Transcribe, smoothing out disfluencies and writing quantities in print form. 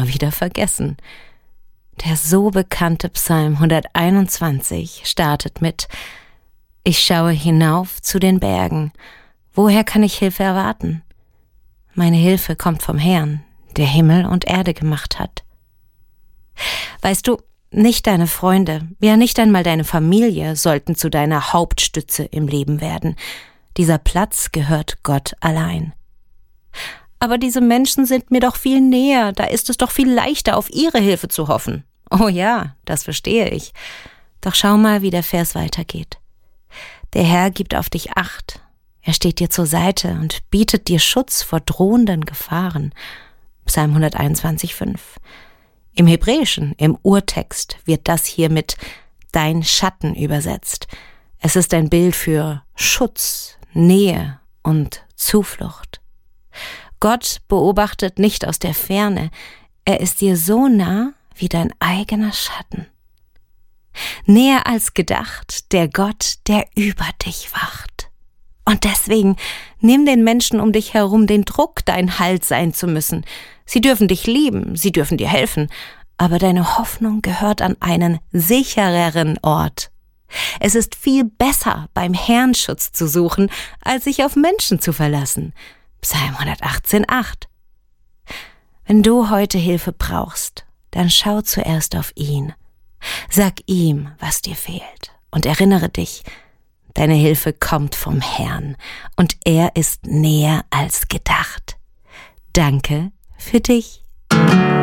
immer wieder vergessen. Der so bekannte Psalm 121 startet mit: Ich schaue hinauf zu den Bergen. Woher kann ich Hilfe erwarten? Meine Hilfe kommt vom Herrn, der Himmel und Erde gemacht hat. Weißt du, nicht deine Freunde, ja nicht einmal deine Familie sollten zu deiner Hauptstütze im Leben werden. Dieser Platz gehört Gott allein. Aber diese Menschen sind mir doch viel näher, da ist es doch viel leichter, auf ihre Hilfe zu hoffen. Oh ja, das verstehe ich. Doch schau mal, wie der Vers weitergeht. Der Herr gibt auf dich Acht. Er steht dir zur Seite und bietet dir Schutz vor drohenden Gefahren. Psalm 121,5. Im Hebräischen, im Urtext, wird das hier mit dein Schatten übersetzt. Es ist ein Bild für Schutz, Nähe und Zuflucht. Gott beobachtet nicht aus der Ferne. Er ist dir so nah wie dein eigener Schatten. Näher als gedacht, der Gott, der über dich wacht. Und deswegen nimm den Menschen um dich herum den Druck, dein Halt sein zu müssen. Sie dürfen dich lieben, sie dürfen dir helfen, aber deine Hoffnung gehört an einen sichereren Ort. Es ist viel besser, beim Herrn Schutz zu suchen, als sich auf Menschen zu verlassen. Psalm 118,8. Wenn du heute Hilfe brauchst, dann schau zuerst auf ihn. Sag ihm, was dir fehlt, und erinnere dich, deine Hilfe kommt vom Herrn und er ist näher als gedacht. Danke für dich.